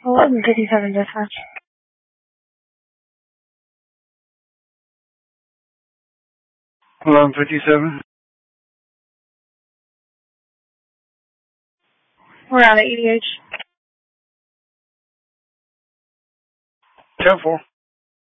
1157 dispatch. Hello, 57. We're out at EDH. 10-4.